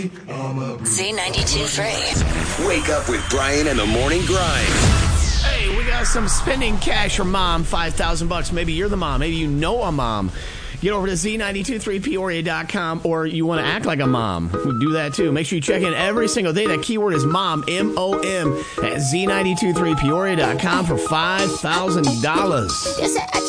Z92.3. Wake up with Brian and the Morning Grind. Hey, we got some spending cash for mom, $5,000. Maybe you're the mom. Maybe you know a mom. Get over to Z923Peoria.com, or you want to act like a mom. We do that too. Make sure you check in every single day. That keyword is mom, M-O-M, at Z923Peoria.com for $5,000.